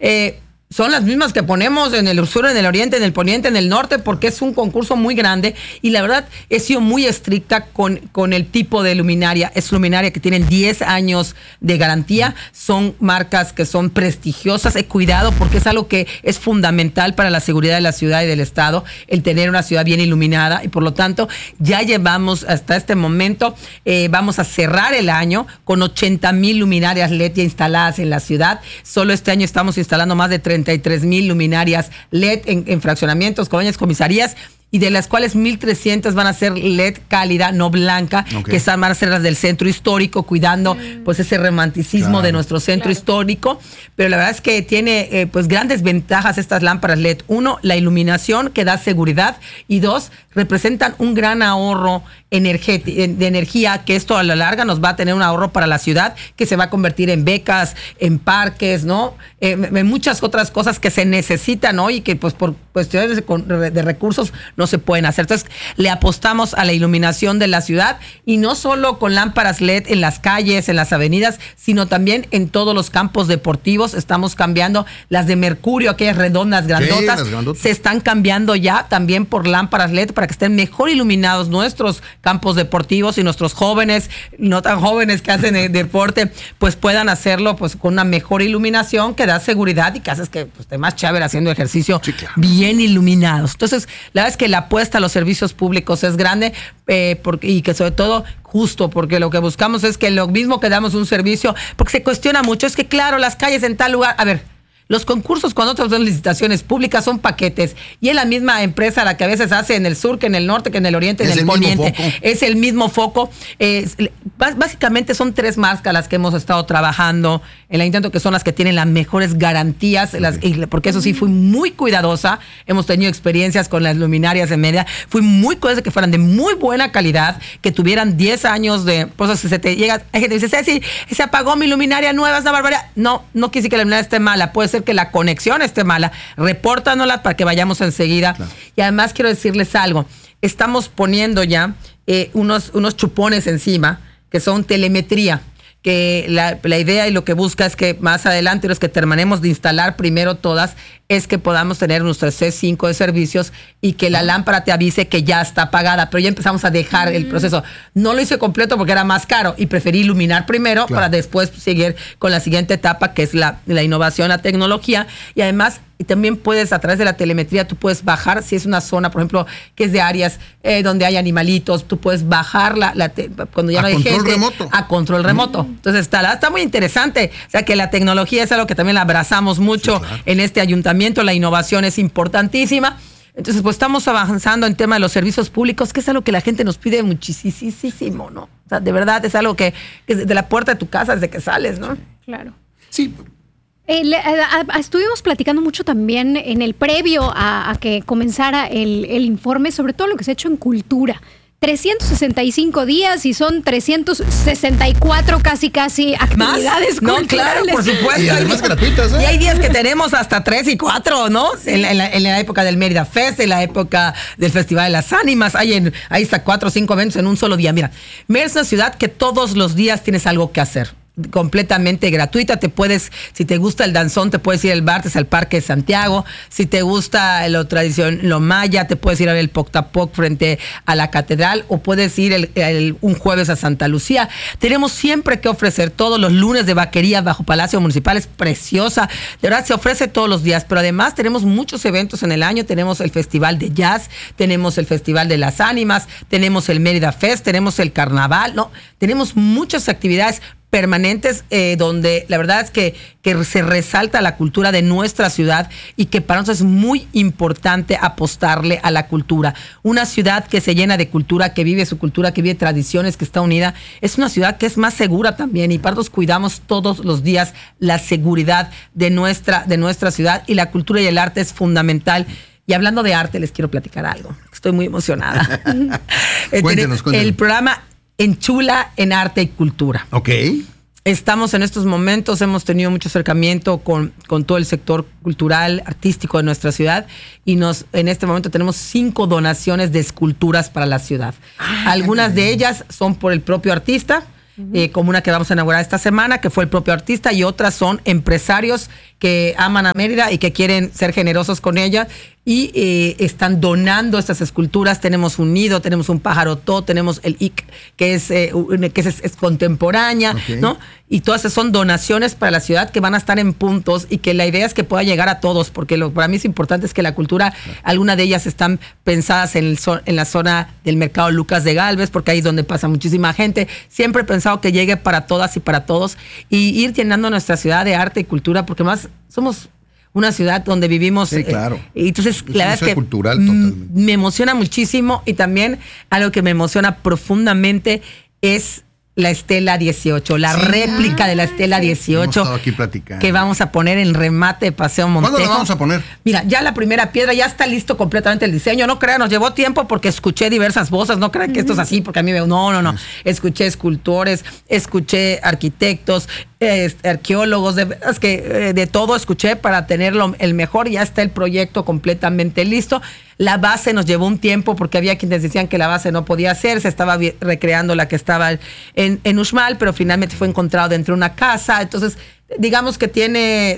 son las mismas que ponemos en el sur, en el oriente, en el poniente, en el norte, porque es un concurso muy grande y la verdad he sido muy estricta con el tipo de luminaria. Es luminaria que tienen 10 años de garantía, son marcas que son prestigiosas. He cuidado porque es algo que es fundamental para la seguridad de la ciudad y del estado, el tener una ciudad bien iluminada y por lo tanto ya llevamos hasta este momento, vamos a cerrar el año con 80,000 luminarias LED ya instaladas en la ciudad. Solo este año estamos instalando más de 33,000 luminarias LED en fraccionamientos, colonias, comisarías, y de las cuales 1,300 van a ser LED cálida, no blanca, que van a ser las del centro histórico, cuidando pues ese romanticismo de nuestro centro histórico. Pero la verdad es que tiene pues grandes ventajas estas lámparas LED. Uno, la iluminación que da seguridad, y dos, representan un gran ahorro de energía, que esto a la larga nos va a tener un ahorro para la ciudad, que se va a convertir en becas, en parques, ¿no? En muchas otras cosas que se necesitan hoy y que pues por cuestiones de recursos no se pueden hacer. Entonces le apostamos a la iluminación de la ciudad, y no solo con lámparas LED en las calles, en las avenidas, sino también en todos los campos deportivos. Estamos cambiando las de mercurio, aquellas redondas, grandotas, se están cambiando ya también por lámparas LED para que estén mejor iluminados nuestros campos deportivos y nuestros jóvenes, no tan jóvenes que hacen deporte, pues puedan hacerlo pues con una mejor iluminación que da seguridad y que haces que pues, esté más chévere haciendo ejercicio bien iluminados. Entonces, la verdad es que la apuesta a los servicios públicos es grande y que sobre todo justo, porque lo que buscamos es que lo mismo que damos un servicio, porque se cuestiona mucho, es que claro, las calles en tal lugar, a ver, los concursos cuando son licitaciones públicas son paquetes, y es la misma empresa la que a veces hace en el sur, que en el norte, que en el oriente, en el poniente. Es el mismo foco. Básicamente son 3 marcas las que hemos estado trabajando en el intento, que son las que tienen las mejores garantías, porque eso sí, fui muy cuidadosa. Hemos tenido experiencias con las luminarias en media. Fui muy cuidadosa que fueran de muy buena calidad, que tuvieran 10 años de... Pues si se te llega, hay gente que dice, Ceci, se apagó mi luminaria nueva, es una barbaridad. No quiere decir que la luminaria esté mala, puede ser que la conexión esté mala, repórtanosla para que vayamos enseguida. Claro. Y además quiero decirles algo, estamos poniendo ya unos chupones encima que son telemetría, que la idea y lo que busca es que más adelante los que terminemos de instalar primero todas, es que podamos tener nuestros C5 de servicios y que la lámpara te avise que ya está apagada, pero ya empezamos a dejar el proceso. No lo hice completo porque era más caro y preferí iluminar primero para después seguir con la siguiente etapa, que es la innovación, la tecnología. Y además también puedes, a través de la telemetría, tú puedes bajar, si es una zona, por ejemplo, que es de áreas donde hay animalitos, tú puedes bajar cuando ya no hay gente, a control remoto. Entonces está muy interesante. O sea que la tecnología es algo que también la abrazamos mucho en este ayuntamiento. La innovación es importantísima. Entonces, pues estamos avanzando en tema de los servicios públicos, que es algo que la gente nos pide muchísimo, ¿no? O sea, de verdad es algo que de la puerta de tu casa desde que sales, ¿no? Claro. Sí. Estuvimos platicando mucho también en el previo a que comenzara el informe sobre todo lo que se ha hecho en cultura. 365 días y son 364 casi actividades culturales. No, claro, por supuesto. Y además gratuitas, ¿eh? Y hay días que tenemos hasta 3 y 4, ¿no? Sí. En la época del Mérida Fest, en la época del Festival de las Ánimas, hay hasta 4 o 5 eventos en un solo día. Mira, Mérida es una ciudad que todos los días tienes algo que hacer. Completamente gratuita, si te gusta el danzón, te puedes ir al Bartes, al Parque de Santiago. Si te gusta lo maya, te puedes ir a ver el Poctapoc frente a la catedral, o puedes ir un jueves a Santa Lucía. Tenemos siempre que ofrecer todos los lunes de vaquería bajo Palacio Municipal, es preciosa, de verdad se ofrece todos los días, pero además tenemos muchos eventos en el año. Tenemos el Festival de Jazz, tenemos el Festival de las Ánimas, tenemos el Mérida Fest, tenemos el Carnaval, ¿no? Tenemos muchas actividades permanentes donde la verdad es que se resalta la cultura de nuestra ciudad, y que para nosotros es muy importante apostarle a la cultura. Una ciudad que se llena de cultura, que vive su cultura, que vive tradiciones, que está unida, es una ciudad que es más segura también, y para nosotros cuidamos todos los días la seguridad de nuestra ciudad, y la cultura y el arte es fundamental. Y hablando de arte, les quiero platicar algo. Estoy muy emocionada. Cuéntenos. El programa Enchula en Arte y Cultura. Ok. Estamos en estos momentos, hemos tenido mucho acercamiento con todo el sector cultural, artístico de nuestra ciudad, y en este momento tenemos 5 donaciones de esculturas para la ciudad. Algunas de ellas son por el propio artista, como una que vamos a inaugurar esta semana, que fue el propio artista, y otras son empresarios que aman a Mérida y que quieren ser generosos con ella y están donando estas esculturas. Tenemos un nido, tenemos un pajarotó, tenemos el IC, que es contemporánea, ¿no? Y todas esas son donaciones para la ciudad que van a estar en puntos y que la idea es que pueda llegar a todos, porque para mí es importante es que la cultura, algunas de ellas están pensadas en la zona del mercado Lucas de Gálvez, porque ahí es donde pasa muchísima gente. Siempre he pensado que llegue para todas y para todos y ir llenando nuestra ciudad de arte y cultura, porque más somos una ciudad donde vivimos. Sí, claro. Y entonces, la verdad es que cultural, totalmente. me emociona muchísimo, y también algo que me emociona profundamente es la Estela 18, la réplica de la Estela 18 hemos estado aquí platicando, que vamos a poner en remate de Paseo Montejo. ¿Cuándo la vamos a poner? Mira, ya la primera piedra, ya está listo completamente el diseño. No crean, nos llevó tiempo porque escuché diversas voces. No crean que esto es así porque a mí no. Escuché escultores, escuché arquitectos, arqueólogos, de todo escuché para tenerlo el mejor. Ya está el proyecto completamente listo. La base nos llevó un tiempo porque había quienes decían que la base no podía hacer, se estaba recreando la que estaba en Uxmal, pero finalmente fue encontrado dentro de una casa. Entonces, digamos que tiene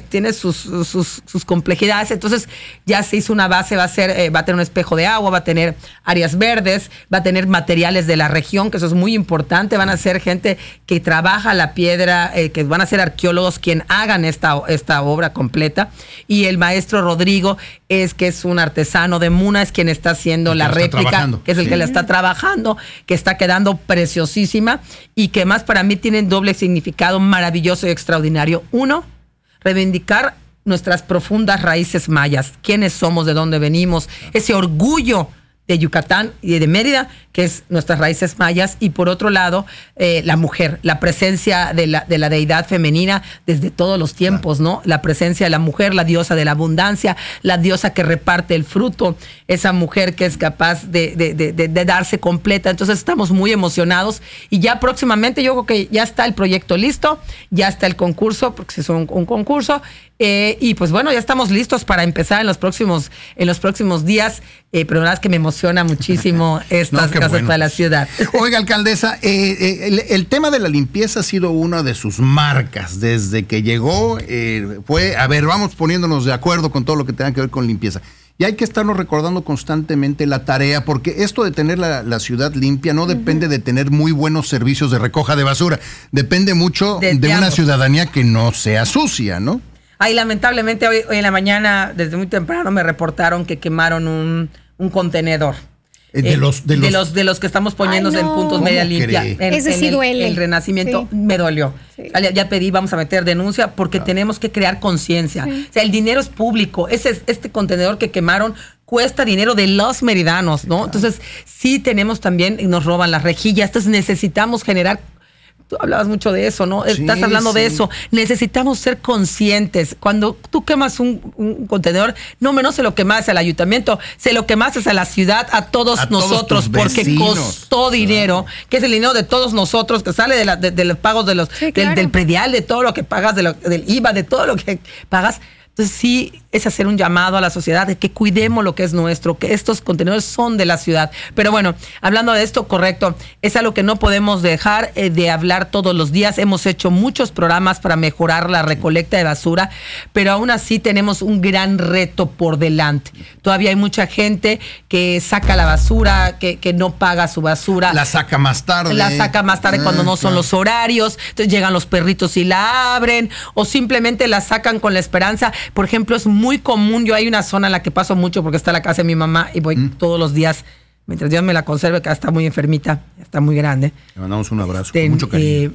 sus complejidades. Entonces ya se hizo una base, va a tener un espejo de agua, va a tener áreas verdes, va a tener materiales de la región, que eso es muy importante. Van a ser gente que trabaja la piedra, que van a ser arqueólogos quien hagan esta obra completa. Y el maestro Rodrigo que es un artesano de Muna, es quien está haciendo la réplica, que es el que la está trabajando, que está quedando preciosísima y que más para mí tienen doble significado maravilloso y extraordinario. Uno, reivindicar nuestras profundas raíces mayas, quiénes somos, de dónde venimos, ese orgullo de Yucatán y de Mérida, que es nuestras raíces mayas, y por otro lado, la mujer, la presencia de la deidad femenina desde todos los tiempos, ¿no? La presencia de la mujer, la diosa de la abundancia, la diosa que reparte el fruto, esa mujer que es capaz de darse completa. Entonces estamos muy emocionados y ya próximamente yo creo que ya está el proyecto listo, ya está el concurso, porque es un concurso, y pues bueno, ya estamos listos para empezar en los próximos días, pero la verdad es que me emociona muchísimo estas cosas para la ciudad. Oiga, alcaldesa, el tema de la limpieza ha sido una de sus marcas desde que llegó. Vamos poniéndonos de acuerdo con todo lo que tenga que ver con limpieza. Y hay que estarnos recordando constantemente la tarea, porque esto de tener la ciudad limpia no depende de tener muy buenos servicios de recoja de basura. Depende mucho de una ciudadanía que no sea sucia, ¿no? Ay, lamentablemente hoy en la mañana, desde muy temprano, me reportaron que quemaron un contenedor. De los que estamos poniéndose en puntos media limpia. Ese sí duele. El Renacimiento me dolió. Sí. Ya pedí, vamos a meter denuncia porque tenemos que crear conciencia. Sí. O sea, el dinero es público. Este contenedor que quemaron cuesta dinero de los meridanos, ¿no? Claro. Entonces, sí tenemos también, nos roban las rejillas. Entonces, necesitamos generar. Tú hablabas mucho de eso, ¿no? Sí, estás hablando de eso. Necesitamos ser conscientes. Cuando tú quemas un contenedor, no se lo quemas al ayuntamiento, se lo quemas a la ciudad, a todos nosotros, porque costó dinero, que es el dinero de todos nosotros, que sale de los pagos del predial, de todo lo que pagas, del IVA, de todo lo que pagas. Entonces sí es hacer un llamado a la sociedad de que cuidemos lo que es nuestro, que estos contenedores son de la ciudad. Pero bueno, hablando de esto, correcto, es algo que no podemos dejar de hablar todos los días. Hemos hecho muchos programas para mejorar la recolecta de basura, pero aún así tenemos un gran reto por delante. Todavía hay mucha gente que saca la basura, que no paga su basura. La saca más tarde. Cuando no son los horarios. Entonces llegan los perritos y la abren, o simplemente la sacan con la esperanza. Por ejemplo, es muy común, hay una zona en la que paso mucho porque está la casa de mi mamá y voy todos los días, mientras Dios me la conserve, que está muy enfermita, está muy grande. Le mandamos un abrazo, con mucho cariño.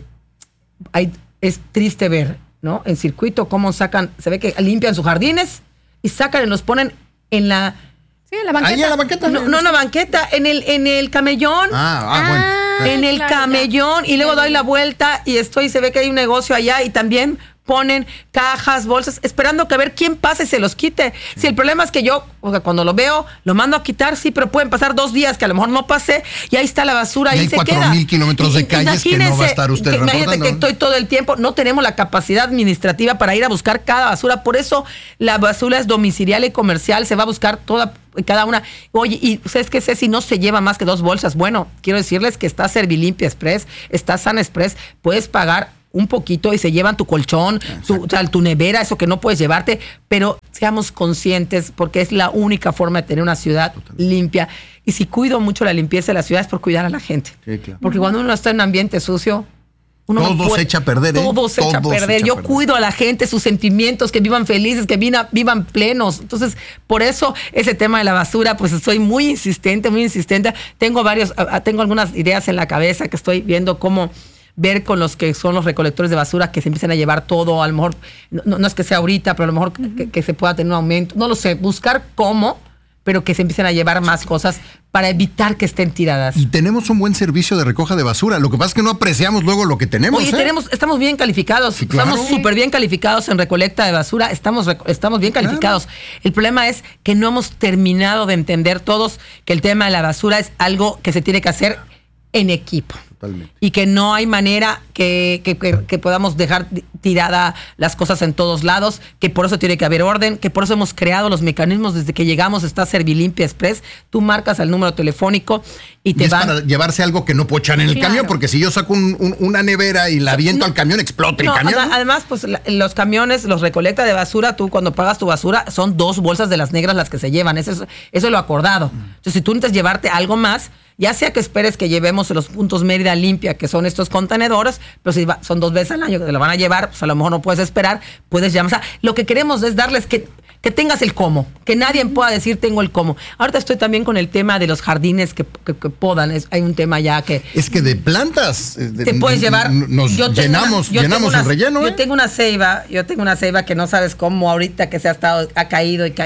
Es triste ver, ¿no? En circuito cómo sacan, se ve que limpian sus jardines y sacan y los ponen en la... Sí, en la banqueta. Ahí en la banqueta. No, en la banqueta, en el camellón. Bueno. En el camellón, y luego doy la vuelta y se ve que hay un negocio allá y también ponen cajas, bolsas, esperando que a ver quién pase y se los quite. Si el problema es que yo, cuando lo veo, lo mando a quitar, sí, pero pueden pasar 2 días que a lo mejor no pasé y ahí está la basura, ahí se queda. Hay 4,000 kilómetros de calles que no va a estar usted reportando. Imagínate que estoy todo el tiempo, no tenemos la capacidad administrativa para ir a buscar cada basura, por eso la basura es domiciliaria y comercial, se va a buscar cada una. Oye, y ¿sabes qué? Si no se lleva más que 2 bolsas, bueno, quiero decirles que está Servilimpia Express, está San Express, puedes pagar un poquito y se llevan tu colchón, tu nevera, eso que no puedes llevarte, pero seamos conscientes porque es la única forma de tener una ciudad limpia. Y si cuido mucho la limpieza de la ciudad es por cuidar a la gente. Sí, claro. Porque cuando uno está en un ambiente sucio, todo se echa a perder. Todo se echa a perder. Yo cuido a la gente, sus sentimientos, que vivan felices, que vivan plenos. Entonces, por eso ese tema de la basura, pues estoy muy insistente. Tengo algunas ideas en la cabeza que estoy viendo cómo ver con los que son los recolectores de basura que se empiezan a llevar todo. A lo mejor, no es que sea ahorita, pero a lo mejor que se pueda tener un aumento. No lo sé, buscar cómo, pero que se empiecen a llevar más cosas para evitar que estén tiradas. Y tenemos un buen servicio de recoja de basura. Lo que pasa es que no apreciamos luego lo que tenemos. Oye, estamos bien calificados. Sí, claro. Estamos súper bien calificados en recolecta de basura. Estamos bien calificados. Claro. El problema es que no hemos terminado de entender todos que el tema de la basura es algo que se tiene que hacer en equipo. Totalmente. Y que no hay manera que podamos dejar tirada las cosas en todos lados, que por eso tiene que haber orden, que por eso hemos creado los mecanismos desde que llegamos. Está Servilimpia Express, tú marcas el número telefónico y te van... para llevarse algo que no puedo echar en el camión, porque si yo saco una nevera y la aviento al camión, explota el camión. Además, pues los camiones, los recolecta de basura, tú cuando pagas tu basura, son 2 bolsas de las negras las que se llevan, eso es lo acordado. Entonces, si tú necesitas llevarte algo más, ya sea que esperes que llevemos los puntos Mérida Limpia, que son estos contenedores, pero si son 2 veces al año que te lo van a llevar, pues a lo mejor no puedes esperar, puedes llamar. O sea, lo que queremos es darles que tengas el cómo, que nadie pueda decir tengo el cómo. Ahorita estoy también con el tema de los jardines que podan. Hay un tema ya que... Es que de plantas te puedes llevar... Llenamos el relleno. Yo tengo una ceiba que no sabes cómo ahorita que ha caído y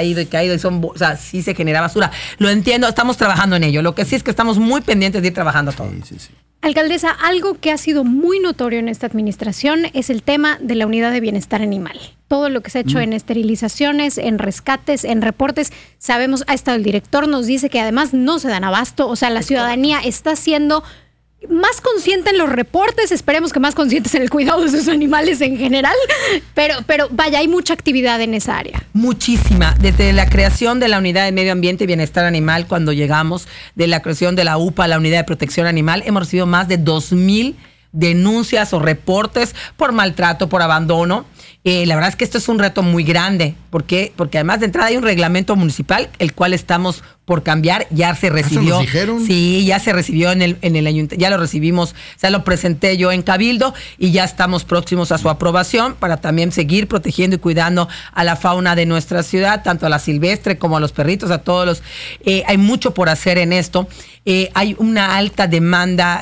o sea, sí se genera basura. Lo entiendo, estamos trabajando en ello. Lo que sí es que estamos muy pendientes de ir trabajando todo. Sí. Alcaldesa, algo que ha sido muy notorio en esta administración es el tema de la unidad de bienestar animal. Todo lo que se ha hecho en esterilizaciones, en rescates, en reportes, sabemos, ha estado el director, nos dice que además no se dan abasto, o sea, la ciudadanía está siendo más consciente en los reportes, esperemos que más conscientes en el cuidado de sus animales en general, pero vaya, hay mucha actividad en esa área. Muchísima, desde la creación de la Unidad de Medio Ambiente y Bienestar Animal, cuando llegamos, de la creación de la UPA, la Unidad de Protección Animal, hemos recibido más de 2,000 denuncias o reportes por maltrato, por abandono. La verdad es que esto es un reto muy grande, porque además de entrada hay un reglamento municipal, el cual estamos por cambiar, ya se recibió. ¿Nos dijeron? Sí, ya se recibió en el ayuntamiento, ya lo recibimos, o sea, lo presenté yo en Cabildo y ya estamos próximos a su aprobación para también seguir protegiendo y cuidando a la fauna de nuestra ciudad, tanto a la silvestre como a los perritos, a todos los... hay mucho por hacer en esto. Hay una alta demanda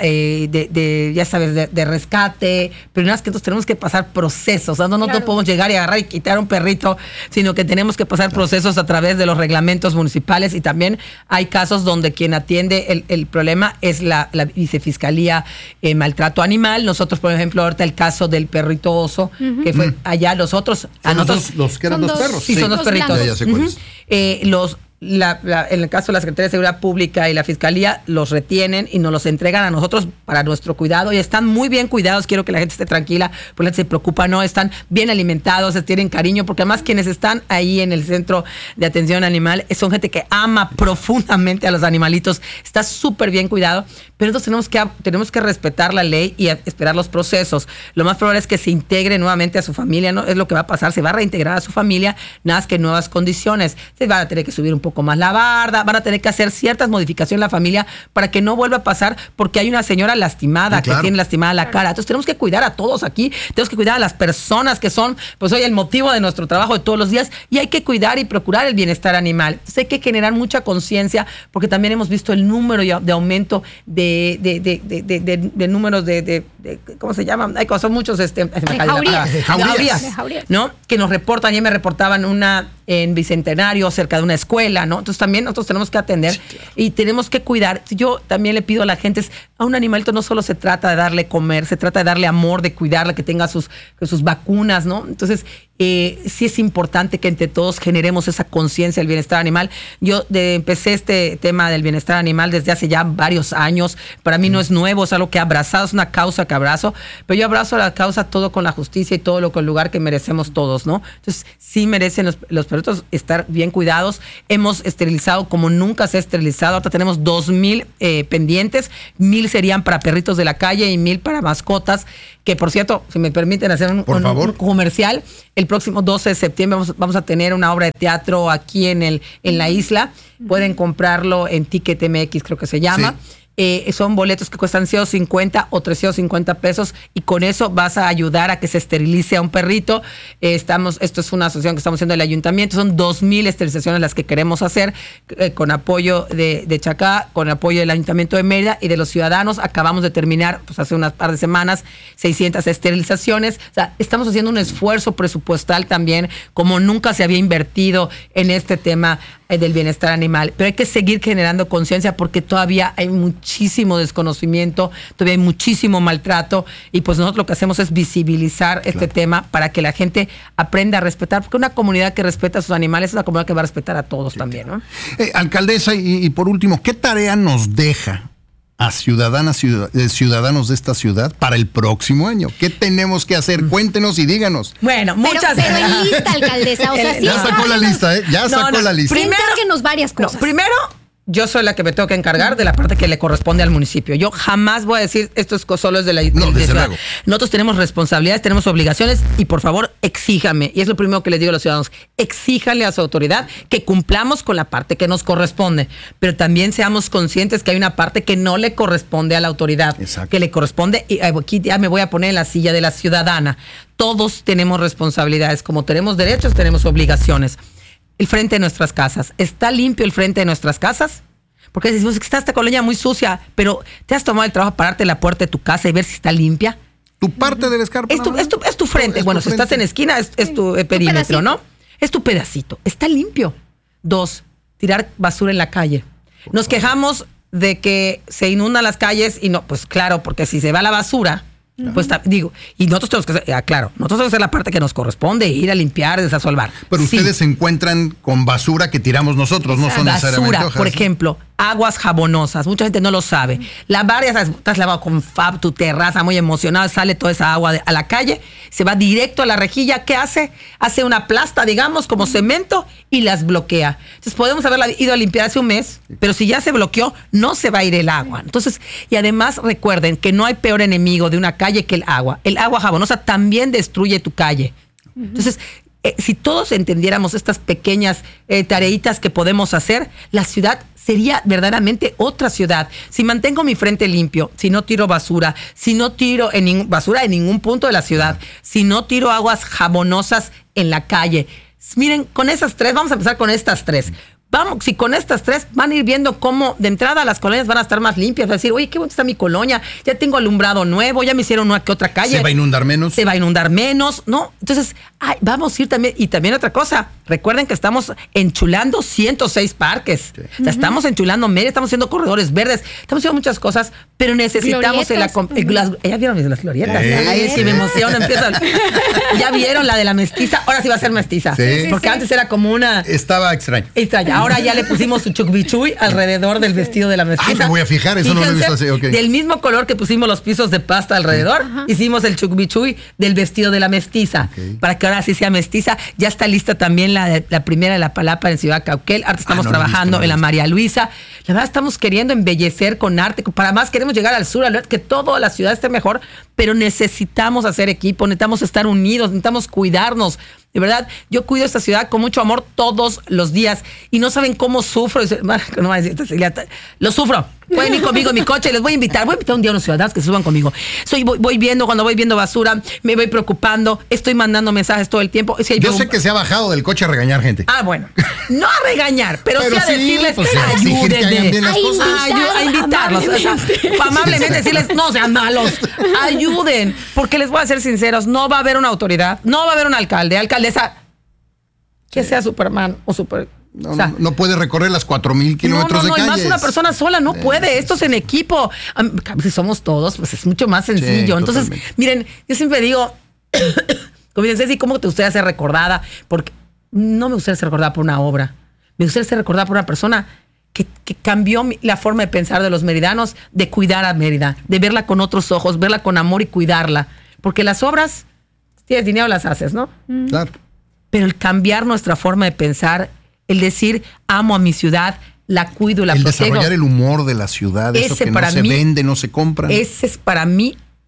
ya sabes, de rescate, pero nada más que nosotros tenemos que pasar procesos, o sea, no podemos llegar y agarrar y quitar un perrito, sino que tenemos que pasar procesos a través de los reglamentos municipales y también hay casos donde quien atiende el problema es la vicefiscalía maltrato animal. Nosotros, por ejemplo, ahorita el caso del perrito oso, que fue allá los otros... los que eran dos perros. Sí, son dos perritos. Ya sé cuáles. En el caso de la Secretaría de Seguridad Pública y la Fiscalía, los retienen y nos los entregan a nosotros para nuestro cuidado y están muy bien cuidados. Quiero que la gente esté tranquila, porque la gente se preocupa, no, están bien alimentados, se tienen cariño, porque además quienes están ahí en el centro de atención animal son gente que ama profundamente a los animalitos, está súper bien cuidado, pero entonces tenemos que respetar la ley y esperar los procesos. Lo más probable es que se integre nuevamente a su familia, ¿no? Es lo que va a pasar, se va a reintegrar a su familia, nada más que en nuevas condiciones. Se van a tener que subir un poco más la barda, van a tener que hacer ciertas modificaciones en la familia para que no vuelva a pasar, porque hay una señora lastimada, sí, claro, que tiene lastimada la cara. Entonces tenemos que cuidar a todos aquí, tenemos que cuidar a las personas que son, pues hoy el motivo de nuestro trabajo de todos los días, y hay que cuidar y procurar el bienestar animal. Entonces hay que generar mucha conciencia, porque también hemos visto el número de aumento de números de ¿cómo se llaman? Son muchos jaurías, ¿no? Que nos reportan, ya me reportaban una en Bicentenario, cerca de una escuela, ¿no? Entonces también nosotros tenemos que atender, sí, claro, y tenemos que cuidar. Yo también le pido a la gente, a un animalito no solo se trata de darle comer, se trata de darle amor, de cuidarla, que tenga sus vacunas, ¿no? Entonces, sí es importante que entre todos generemos esa conciencia del bienestar animal. Yo empecé este tema del bienestar animal desde hace ya varios años. Para mí no es nuevo, es algo que he abrazado, es una causa que abrazo, pero yo abrazo la causa todo con la justicia y todo con el lugar que merecemos todos, ¿no? Entonces, sí merecen los perritos estar bien cuidados. Hemos esterilizado como nunca se ha esterilizado. Ahora tenemos 2,000 pendientes, 1,000 serían para perritos de la calle y 1,000 para mascotas. que por cierto, si me permiten hacer un comercial, el próximo 12 de septiembre vamos a tener una obra de teatro aquí en la isla. Pueden comprarlo en Ticket MX, creo que se llama. Sí. Son boletos que cuestan 150 o 350 pesos y con eso vas a ayudar a que se esterilice a un perrito. Esto es una asociación que estamos haciendo del ayuntamiento. Son 2,000 esterilizaciones las que queremos hacer con apoyo de Chacá, con apoyo del Ayuntamiento de Mérida y de los ciudadanos. Acabamos de terminar, pues hace unas par de semanas, 600 esterilizaciones. O sea, estamos haciendo un esfuerzo presupuestal también, como nunca se había invertido en este tema del bienestar animal, pero hay que seguir generando conciencia porque todavía hay muchísimo desconocimiento, todavía hay muchísimo maltrato y pues nosotros lo que hacemos es visibilizar este tema para que la gente aprenda a respetar, porque una comunidad que respeta a sus animales es una comunidad que va a respetar a todos también, ¿no? Alcaldesa, y por último, ¿qué tarea nos deja a ciudadanos de esta ciudad para el próximo año? ¿Qué tenemos que hacer? Cuéntenos y díganos. Bueno, muchas Pero en lista, alcaldesa. O sea, sí ya sacó la lista, ¿eh? Ya sacó la lista. Encárguenos varias cosas. Primero, yo soy la que me tengo que encargar de la parte que le corresponde al municipio. Yo jamás voy a decir esto es solo es de la ciudad. Nosotros tenemos responsabilidades, tenemos obligaciones y por favor exíjame. Y es lo primero que les digo a los ciudadanos. Exíjanle a su autoridad que cumplamos con la parte que nos corresponde. Pero también seamos conscientes que hay una parte que no le corresponde a la autoridad. Exacto. Que le corresponde. Y aquí ya me voy a poner en la silla de la ciudadana. Todos tenemos responsabilidades. Como tenemos derechos, tenemos obligaciones. El frente de nuestras casas. ¿Está limpio el frente de nuestras casas? Porque decimos que está esta colonia muy sucia, pero ¿te has tomado el trabajo de pararte en la puerta de tu casa y ver si está limpia? ¿Tu parte del escarpa? Es tu frente. Bueno, si estás en esquina, es tu perímetro, ¿no? Es tu pedacito. Está limpio. 2, tirar basura en la calle. Nos quejamos de que se inundan las calles y no, pues claro, porque si se va la basura, pues y nosotros tenemos que hacer, nosotros tenemos que hacer la parte que nos corresponde, ir a limpiar, desasolvar. Pero ustedes se encuentran con basura que tiramos nosotros, no son necesariamente hojas. Por ejemplo, aguas jabonosas, mucha gente no lo sabe. Lavar, ya sabes, estás lavado con Fab, tu terraza, muy emocionado, sale toda esa agua a la calle, se va directo a la rejilla, ¿qué hace? Hace una plasta, digamos, como cemento y las bloquea. Entonces podemos haberla ido a limpiar hace un mes, pero si ya se bloqueó, no se va a ir el agua. Entonces, y además recuerden que no hay peor enemigo de una calle que el agua. El agua jabonosa también destruye tu calle. Entonces, si todos entendiéramos estas pequeñas tareitas que podemos hacer, la ciudad sería verdaderamente otra ciudad. Si mantengo mi frente limpio, si no tiro basura, si no tiro basura en ningún punto de la ciudad, si no tiro aguas jabonosas en la calle. Miren, con esas 3, vamos a empezar con estas 3. Vamos, si con estas 3 van a ir viendo cómo de entrada las colonias van a estar más limpias, va a decir, oye, qué bonita está mi colonia, ya tengo alumbrado nuevo, ya me hicieron una que otra calle. ¿Se va a inundar menos? Se va a inundar menos, ¿no? Entonces, vamos a ir también, y también otra cosa, recuerden que estamos enchulando 106 parques. Sí. O sea, estamos enchulando media, estamos haciendo corredores verdes, estamos haciendo muchas cosas, pero necesitamos ¿ya vieron las glorietas? Ahí sí me emociono, ya vieron la de la mestiza, ahora sí va a ser mestiza. Sí. Porque antes era como una... Estaba extraño. Ahora ya le pusimos su chucbichuy alrededor del vestido de la mestiza. Me voy a fijar, eso no lo he visto así. Okay. Del mismo color que pusimos los pisos de pasta alrededor, hicimos el chucbichuy del vestido de la mestiza. Okay. Para que ahora sí sea mestiza. Ya está lista también la primera de la palapa en Ciudad Cauquel. Ahora estamos trabajando en la María Luisa. La verdad estamos queriendo embellecer con arte. Para más queremos llegar al sur, que toda la ciudad esté mejor, pero necesitamos hacer equipo, necesitamos estar unidos, necesitamos cuidarnos. De verdad, yo cuido esta ciudad con mucho amor todos los días y no saben cómo sufro. No va a decir, lo sufro. Pueden ir conmigo en mi coche, les voy a invitar un día a unos ciudadanos que se suban conmigo. Cuando voy viendo basura, me voy preocupando, estoy mandando mensajes todo el tiempo. Yo sé que se ha bajado del coche a regañar gente. Bueno, no a regañar, pero sí a decirles que ayúdenme. A invitarlos. Amablemente decirles, no sean malos, ayuden. Porque les voy a ser sinceros, no va a haber una autoridad, no va a haber un alcaldesa que sea Superman o super... No puede recorrer las 4,000 kilómetros de calles. No, y más una persona sola no puede. Esto es en equipo. Si somos todos, pues es mucho más sencillo. Entonces, miren, yo siempre digo, como dicen, Ceci, ¿cómo te gustaría ser recordada? Porque no me gustaría ser recordada por una obra. Me gustaría ser recordada por una persona que cambió la forma de pensar de los meridanos, de cuidar a Mérida, de verla con otros ojos, verla con amor y cuidarla. Porque las obras, si tienes dinero, las haces, ¿no? Claro. Pero el cambiar nuestra forma de pensar, el decir, amo a mi ciudad, la cuido y la protego. El desarrollar el humor de la ciudad, eso que no se vende, no se compra. Ese es para mí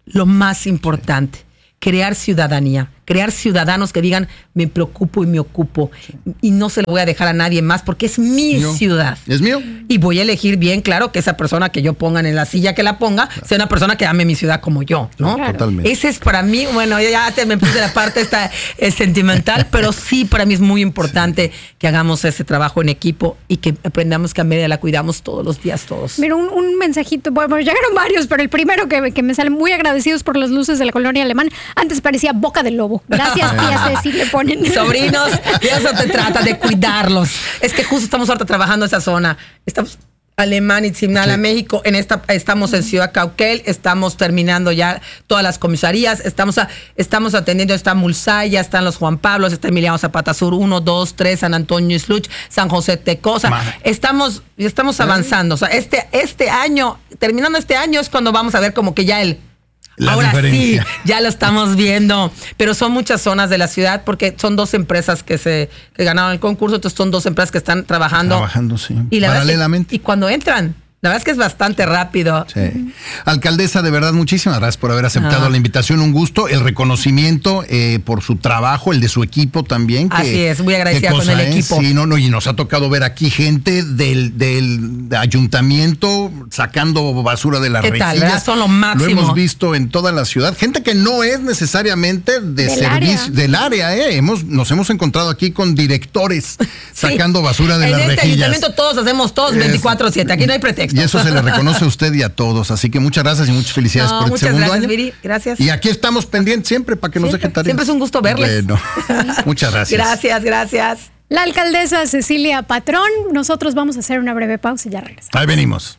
lo más importante, crear ciudadanía, crear ciudadanos que digan, me preocupo y me ocupo, y no se lo voy a dejar a nadie más porque es mi ciudad. Es mío. Y voy a elegir bien, claro, que esa persona que yo ponga en la silla que la ponga, sea una persona que ame mi ciudad como yo, ¿no? Claro. Totalmente. Ese es para mí, bueno, ya te me puse la parte esta sentimental, pero sí para mí es muy importante que hagamos ese trabajo en equipo y que aprendamos que a Mérida la cuidamos todos los días, todos. Mira, un mensajito, bueno, llegaron varios, pero el primero que me sale, muy agradecidos por las luces de la colonia Alemán. Antes parecía Boca del Lobo. Gracias, tía Ceci, le ponen. Sobrinos, de eso te trata, de cuidarlos. Es que justo estamos ahorita trabajando esa zona. Estamos Alemán y Tzimnala, México. Estamos en Ciudad Cauquel, estamos terminando ya todas las comisarías, estamos atendiendo, está Mulsaya, están los Juan Pablos, está Emiliano Zapata Sur 1, 2, 3, San Antonio Isluch, San José Tecosa. Estamos avanzando. O sea, este año, terminando este año, es cuando vamos a ver como que ya ahora diferencia. Sí, ya lo estamos viendo, pero son muchas zonas de la ciudad porque son 2 empresas que ganaron el concurso, entonces son 2 empresas que están trabajando sí, y paralelamente. Y cuando entran, la verdad es que es bastante rápido. Sí. Alcaldesa, de verdad, muchísimas gracias por haber aceptado la invitación. Un gusto, el reconocimiento por su trabajo, el de su equipo también. Así es, muy agradecida con el equipo. Sí, y nos ha tocado ver aquí gente del ayuntamiento sacando basura de las rejillas. ¿Verdad? Son lo máximo. Lo hemos visto en toda la ciudad. Gente que no es necesariamente del área. Nos hemos encontrado aquí con directores sacando basura de las rejillas. En este ayuntamiento todos hacemos 24/7. Aquí no hay pretexto. Y eso se le reconoce a usted y a todos. Así que muchas gracias y muchas felicidades por el segundo año. Viri, gracias. Y aquí estamos pendientes siempre para que nos dejen tareas. Siempre es un gusto verles. Bueno, muchas gracias. Gracias. La alcaldesa Cecilia Patrón. Nosotros vamos a hacer una breve pausa y ya regresamos. Ahí venimos.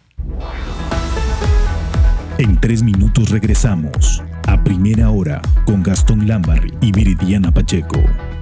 En 3 minutos regresamos a Primera Hora con Gastón Lambarri y Viridiana Pacheco.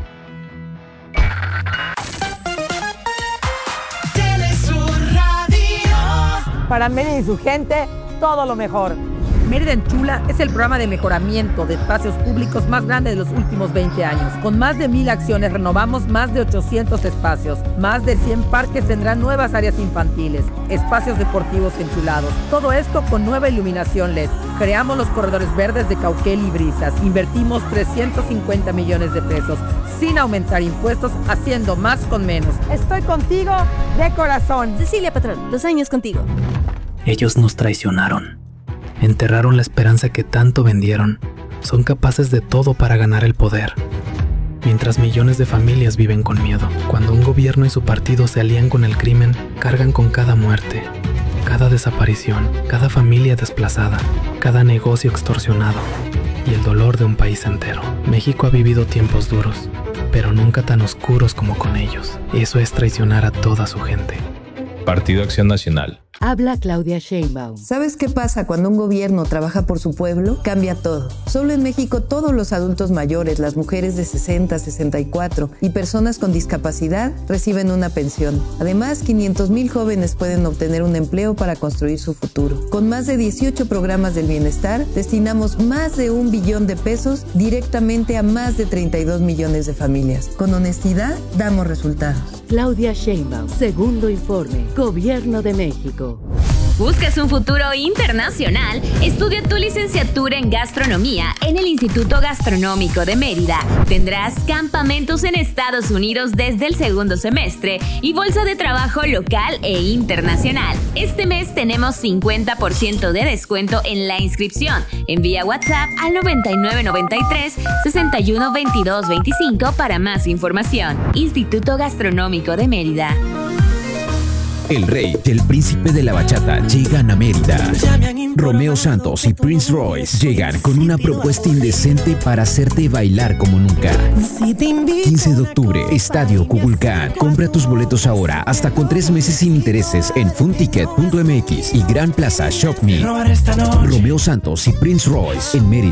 Para Mérida y su gente, todo lo mejor. Mérida en Chula es el programa de mejoramiento de espacios públicos más grande de los últimos 20 años. Con más de 1,000 acciones renovamos más de 800 espacios. Más de 100 parques tendrán nuevas áreas infantiles, espacios deportivos enchulados. Todo esto con nueva iluminación LED. Creamos los corredores verdes de Cauquel y Brisas. Invertimos 350 millones de pesos sin aumentar impuestos, haciendo más con menos. Estoy contigo de corazón. Cecilia Patrón, 2 años contigo. Ellos nos traicionaron. Enterraron la esperanza que tanto vendieron. Son capaces de todo para ganar el poder. Mientras millones de familias viven con miedo. Cuando un gobierno y su partido se alían con el crimen, cargan con cada muerte, cada desaparición, cada familia desplazada, cada negocio extorsionado y el dolor de un país entero. México ha vivido tiempos duros, pero nunca tan oscuros como con ellos. Eso es traicionar a toda su gente. Partido Acción Nacional. Habla Claudia Sheinbaum. ¿Sabes qué pasa cuando un gobierno trabaja por su pueblo? Cambia todo. Solo en México todos los adultos mayores, las mujeres de 60, 64 y personas con discapacidad reciben una pensión. Además, 500,000 jóvenes pueden obtener un empleo para construir su futuro. Con más de 18 programas del bienestar, destinamos más de 1 billón de pesos directamente a más de 32 millones de familias. Con honestidad, damos resultados. Claudia Sheinbaum, segundo informe, Gobierno de México. ¿Buscas un futuro internacional? Estudia tu licenciatura en gastronomía en el Instituto Gastronómico de Mérida. Tendrás campamentos en Estados Unidos desde el 2º semestre y bolsa de trabajo local e internacional. Este mes tenemos 50% de descuento en la inscripción. Envía WhatsApp al 9993 61 22 25 para más información. Instituto Gastronómico de Mérida. El rey y el príncipe de la bachata llegan a Mérida. Romeo Santos y Prince Royce llegan con una propuesta indecente para hacerte bailar como nunca. 15 de octubre, Estadio Cuculcán. Compra tus boletos ahora, hasta con 3 meses sin intereses en funticket.mx y Gran Plaza Shop Me. Romeo Santos y Prince Royce en Mérida.